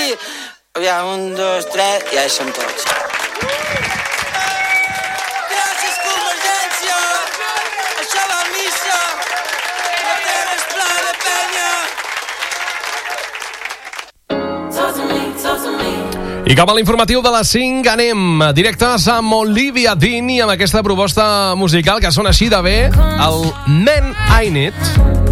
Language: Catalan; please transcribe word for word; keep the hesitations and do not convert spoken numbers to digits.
sí. Aviam, un, dos, tres, ja hi som tots. Gràcies, Convergència! Això va a missa! La terra és plana de penya! I cap a l'informatiu de les cinc anem directes amb Olivia Dean i amb aquesta proposta musical que sona així de bé, el Men I Need.